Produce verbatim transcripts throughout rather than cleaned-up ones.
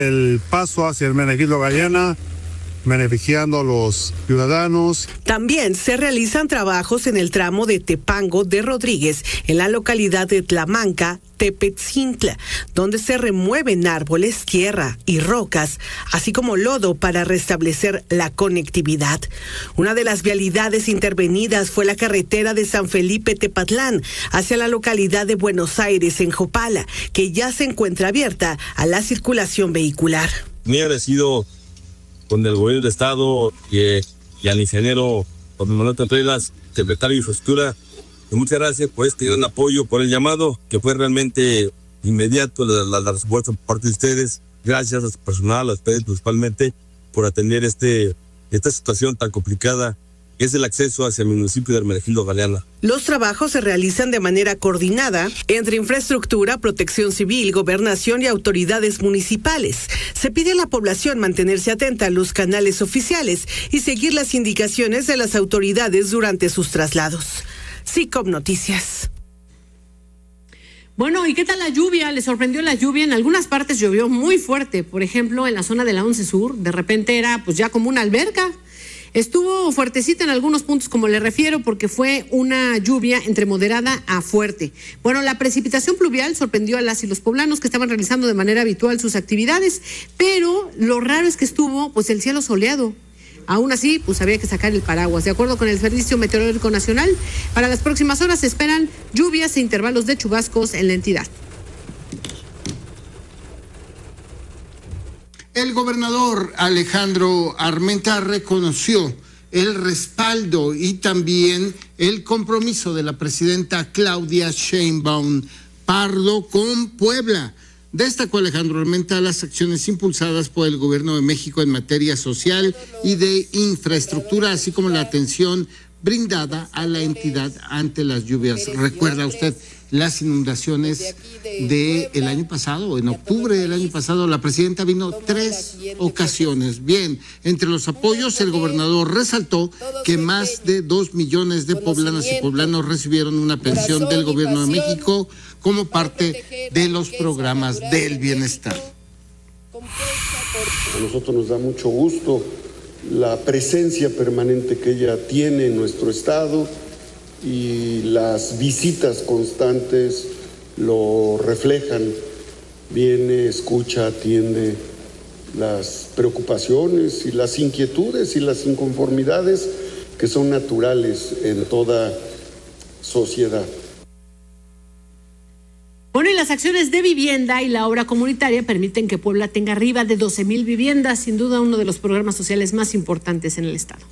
El paso hacia el Hermenegildo Galeana, beneficiando a los ciudadanos. También se realizan trabajos en el tramo de Tepango de Rodríguez, en la localidad de Tlamanca, Tepetzintla, donde se remueven árboles, tierra y rocas, así como lodo para restablecer la conectividad. Una de las vialidades intervenidas fue la carretera de San Felipe Tepatlán hacia la localidad de Buenos Aires, en Jopala, que ya se encuentra abierta a la circulación vehicular. Muy agradecido con el gobierno del estado y, y al ingeniero Manuel Contreras, secretario de Infraestructura. Y muchas gracias por este gran apoyo, por el llamado, que fue realmente inmediato, la, la, la respuesta por parte de ustedes. Gracias al personal, a ustedes principalmente, por atender este, esta situación tan complicada, que es el acceso hacia el municipio de Hermenegildo Galeana. Los trabajos se realizan de manera coordinada entre infraestructura, protección civil, gobernación y autoridades municipales. Se pide a la población mantenerse atenta a los canales oficiales y seguir las indicaciones de las autoridades durante sus traslados. SICOM Noticias. Bueno, ¿y qué tal la lluvia? ¿Les sorprendió la lluvia? En algunas partes llovió muy fuerte. Por ejemplo, en la zona de la once Sur, de repente era pues ya como una alberca. Estuvo fuertecita en algunos puntos, como le refiero, porque fue una lluvia entre moderada a fuerte. Bueno, la precipitación pluvial sorprendió a las y los poblanos que estaban realizando de manera habitual sus actividades, pero lo raro es que estuvo pues el cielo soleado. Aún así, pues había que sacar el paraguas. De acuerdo con el Servicio Meteorológico Nacional, para las próximas horas se esperan lluvias e intervalos de chubascos en la entidad. El gobernador Alejandro Armenta reconoció el respaldo y también el compromiso de la presidenta Claudia Sheinbaum Pardo con Puebla. Destacó Alejandro Armenta las acciones impulsadas por el Gobierno de México en materia social y de infraestructura, así como la atención brindada a la entidad ante las lluvias. ¿Recuerda usted las inundaciones del año pasado? En octubre del año pasado la presidenta vino tres ocasiones. Bien, entre los apoyos el gobernador resaltó que más de dos millones de poblanas y poblanos recibieron una pensión del Gobierno de México como parte de los programas del bienestar. A nosotros nos da mucho gusto la presencia permanente que ella tiene en nuestro estado y las visitas constantes lo reflejan. Viene, escucha, atiende las preocupaciones y las inquietudes y las inconformidades que son naturales en toda sociedad. Bueno, y las acciones de vivienda y la obra comunitaria permiten que Puebla tenga arriba de doce mil viviendas, sin duda uno de los programas sociales más importantes en el estado.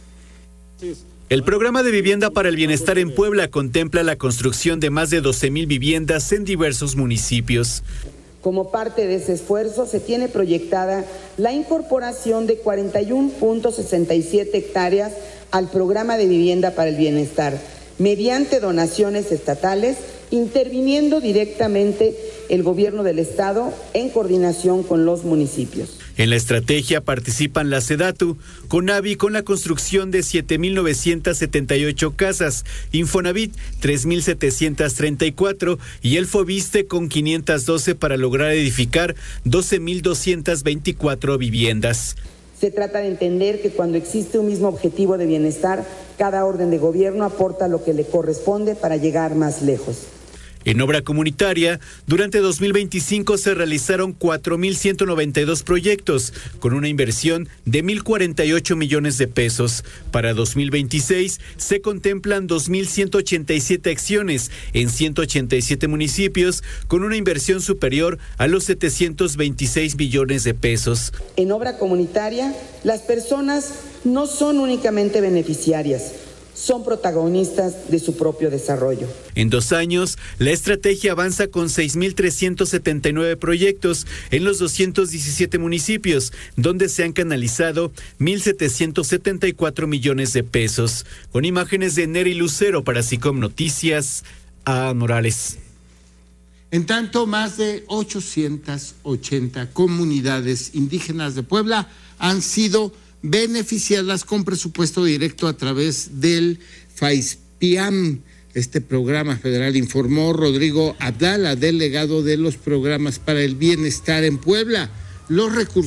El programa de vivienda para el bienestar en Puebla contempla la construcción de más de doce mil viviendas en diversos municipios. Como parte de ese esfuerzo, se tiene proyectada la incorporación de cuarenta y uno punto sesenta y siete hectáreas al programa de vivienda para el bienestar, mediante donaciones estatales, interviniendo directamente el gobierno del estado en coordinación con los municipios. En la estrategia participan la SEDATU, CONAVI con la construcción de siete mil novecientas setenta y ocho casas, Infonavit tres mil setecientas treinta y cuatro y el FOBISTE con quinientas doce para lograr edificar doce mil doscientas veinticuatro viviendas. Se trata de entender que cuando existe un mismo objetivo de bienestar, cada orden de gobierno aporta lo que le corresponde para llegar más lejos. En obra comunitaria, durante dos mil veinticinco se realizaron cuatro mil ciento noventa y dos proyectos, con una inversión de mil cuarenta y ocho millones de pesos. Para dos mil veintiséis se contemplan dos mil ciento ochenta y siete acciones en ciento ochenta y siete municipios, con una inversión superior a los setecientos veintiséis millones de pesos. En obra comunitaria, las personas no son únicamente beneficiarias, son protagonistas de su propio desarrollo. En dos años, la estrategia avanza con seis mil trescientos setenta y nueve proyectos en los doscientos diecisiete municipios, donde se han canalizado mil setecientos setenta y cuatro millones de pesos. Con imágenes de Neri Lucero para SICOM Noticias, A. Morales. En tanto, más de ochocientas ochenta comunidades indígenas de Puebla han sido beneficiadas con presupuesto directo a través del FAISPIAM. Este programa federal, informó Rodrigo Abdala, delegado de los programas para el bienestar en Puebla. Los recursos